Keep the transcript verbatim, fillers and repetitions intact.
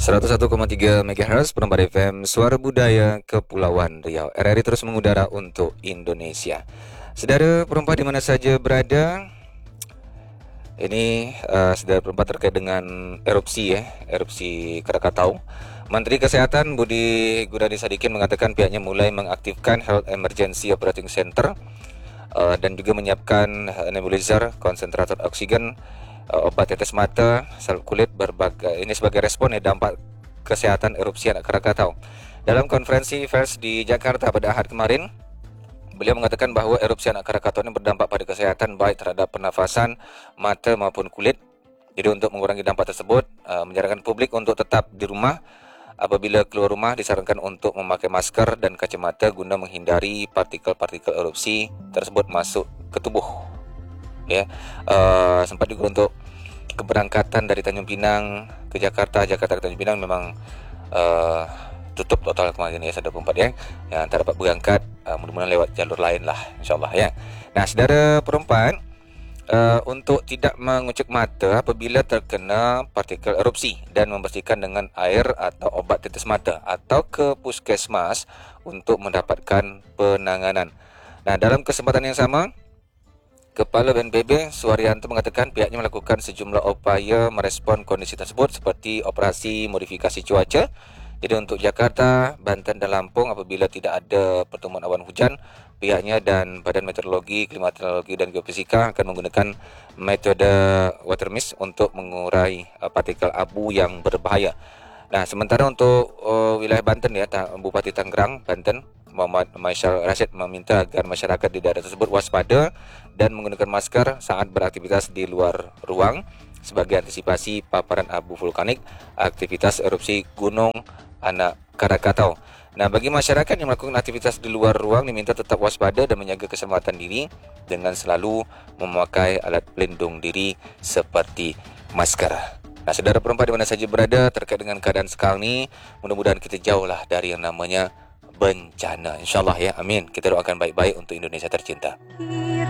seratus satu koma tiga megahertz Perempat F M, Suara Budaya Kepulauan Riau. R R I terus mengudara untuk Indonesia. Saudara perempat di mana saja berada, ini uh, saudara perempat terkait dengan erupsi ya, erupsi Krakatau. Menteri Kesehatan Budi Gunadi Sadikin mengatakan pihaknya mulai mengaktifkan Health Emergency Operating Center uh, dan juga menyiapkan uh, nebulizer, konsentrator oksigen, Uh, obat tetes mata, salep kulit, berbagai ini sebagai respon ya dampak kesehatan erupsi anak Krakatau. Dalam konferensi pers di Jakarta pada Ahad kemarin, beliau mengatakan bahwa erupsi anak Krakatau ini berdampak pada kesehatan baik terhadap pernafasan, mata maupun kulit. Jadi untuk mengurangi dampak tersebut, uh, menyarankan publik untuk tetap di rumah. Apabila keluar rumah disarankan untuk memakai masker dan kacamata guna menghindari partikel-partikel erupsi tersebut masuk ke tubuh. Ya, uh, sempat juga untuk keberangkatan dari Tanjung Pinang ke Jakarta, Jakarta ke Tanjung Pinang memang uh, tutup total kemarin ya, saudara perempat ya, yang tak dapat berangkat, uh, mudah-mudahan lewat jalur lain lah, insyaallah ya. Nah, saudara perempat, uh, untuk tidak mengucuk mata apabila terkena partikel erupsi dan membersihkan dengan air atau obat tetes mata atau ke puskesmas untuk mendapatkan penanganan. Nah, dalam kesempatan yang sama, Kepala B N P B Suharyanto mengatakan pihaknya melakukan sejumlah upaya merespon kondisi tersebut seperti operasi modifikasi cuaca. Jadi untuk Jakarta, Banten dan Lampung apabila tidak ada pertemuan awan hujan, pihaknya dan Badan Meteorologi, Klimatologi dan Geofisika akan menggunakan metode water mist untuk mengurai uh, partikel abu yang berbahaya. Nah, sementara untuk uh, wilayah Banten ya, Bupati Tangerang, Banten, Muhammad Maisyar Rashid meminta agar masyarakat di daerah tersebut waspada dan menggunakan masker saat beraktivitas di luar ruang sebagai antisipasi paparan abu vulkanik aktivitas erupsi Gunung Anak Krakatau. Nah, bagi masyarakat yang melakukan aktivitas di luar ruang diminta tetap waspada dan menjaga keselamatan diri dengan selalu memakai alat pelindung diri seperti masker. Nah, saudara perempat di mana saja berada terkait dengan keadaan sekarang ini, mudah-mudahan kita jauhlah dari yang namanya bencana, insyaallah ya, amin. Kita doakan baik-baik untuk Indonesia tercinta.